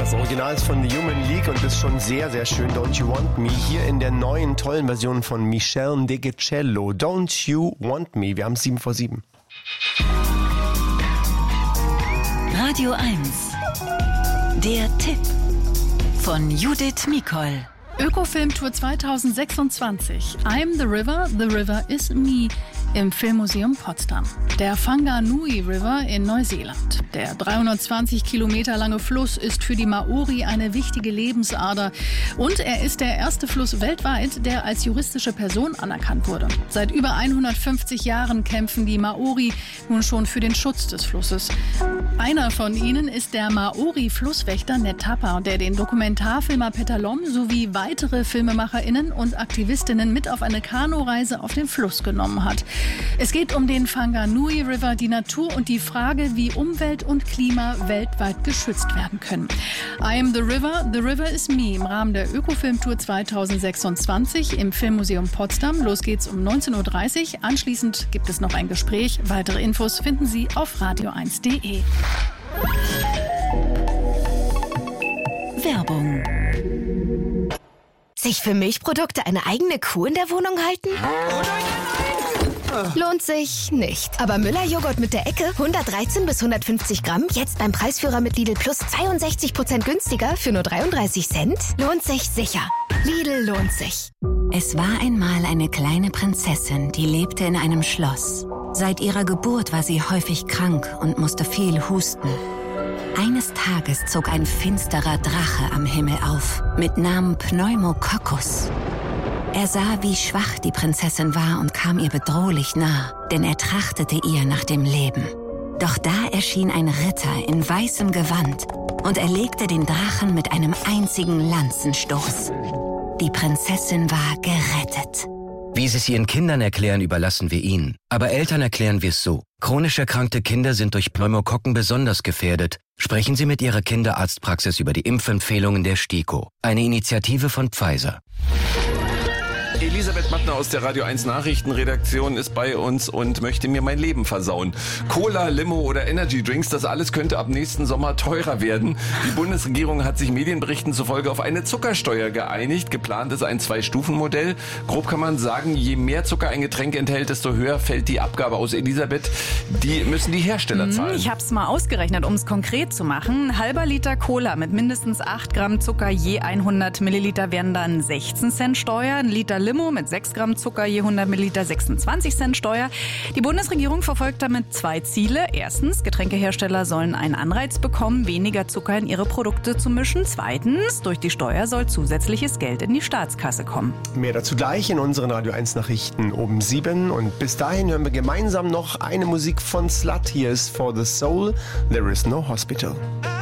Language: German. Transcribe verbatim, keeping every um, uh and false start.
Das Original ist von The Human League und ist schon sehr, sehr schön. Don't You Want Me. Hier in der neuen, tollen Version von Michel Degecello. Don't You Want Me. Wir haben es sieben vor sieben. Radio eins. Der Tipp von Judith Mikol. Ökofilmtour zwanzig sechsundzwanzig. I'm the River, the River is me im Filmmuseum Potsdam. Der Whanganui River in Neuseeland. Der dreihundertzwanzig Kilometer lange Fluss ist für die Maori eine wichtige Lebensader. Und er ist der erste Fluss weltweit, der als juristische Person anerkannt wurde. Seit über hundertfünfzig Jahren kämpfen die Maori nun schon für den Schutz des Flusses. Einer von ihnen ist der Maori-Flusswächter Ned Tapa, der den Dokumentarfilmer Peter Lom sowie weitere FilmemacherInnen und Aktivistinnen mit auf eine Kanureise auf den Fluss genommen hat. Es geht um den Whanganui River, die Natur und die Frage, wie Umwelt und Klima weltweit geschützt werden können. I am the River, the River is me im Rahmen der Ökofilmtour zwanzig sechsundzwanzig im Filmmuseum Potsdam. Los geht's um neunzehn Uhr dreißig. Anschließend gibt es noch ein Gespräch. Weitere Infos finden Sie auf radio eins punkt de. Werbung. Sich für Milchprodukte eine eigene Kuh in der Wohnung halten? Lohnt sich nicht. Aber Müller-Joghurt mit der Ecke, hundertdreizehn bis hundertfünfzig Gramm, jetzt beim Preisführer mit Lidl Plus zweiundsechzig Prozent günstiger für nur dreiunddreißig Cent? Lohnt sich sicher. Lidl lohnt sich. Es war einmal eine kleine Prinzessin, die lebte in einem Schloss. Seit ihrer Geburt war sie häufig krank und musste viel husten. Eines Tages zog ein finsterer Drache am Himmel auf, mit Namen Pneumococcus. Er sah, wie schwach die Prinzessin war und kam ihr bedrohlich nah, denn er trachtete ihr nach dem Leben. Doch da erschien ein Ritter in weißem Gewand und erlegte den Drachen mit einem einzigen Lanzenstoß. Die Prinzessin war gerettet. Wie Sie es Ihren Kindern erklären, überlassen wir Ihnen. Aber Eltern erklären wir es so. Chronisch erkrankte Kinder sind durch Pneumokokken besonders gefährdet. Sprechen Sie mit Ihrer Kinderarztpraxis über die Impfempfehlungen der STIKO. Eine Initiative von Pfizer. Elisabeth Mattner aus der Radio eins Nachrichtenredaktion ist bei uns und möchte mir mein Leben versauen. Cola, Limo oder Energy Drinks, das alles könnte ab nächsten Sommer teurer werden. Die Bundesregierung hat sich Medienberichten zufolge auf eine Zuckersteuer geeinigt. Geplant ist ein Zwei-Stufen-Modell. Grob kann man sagen, je mehr Zucker ein Getränk enthält, desto höher fällt die Abgabe aus. Elisabeth, die müssen die Hersteller zahlen. Ich habe es mal ausgerechnet, um es konkret zu machen. Ein halber Liter Cola mit mindestens acht Gramm Zucker je hundert Milliliter wären dann sechzehn Cent Steuer. Ein Liter Limo mit sechs Gramm Zucker je hundert Milliliter sechsundzwanzig Cent Steuer. Die Bundesregierung verfolgt damit zwei Ziele. Erstens, Getränkehersteller sollen einen Anreiz bekommen, weniger Zucker in ihre Produkte zu mischen. Zweitens, durch die Steuer soll zusätzliches Geld in die Staatskasse kommen. Mehr dazu gleich in unseren Radio eins Nachrichten um sieben. Und bis dahin hören wir gemeinsam noch eine Musik von Slut. Hier ist For the Soul, There is no Hospital.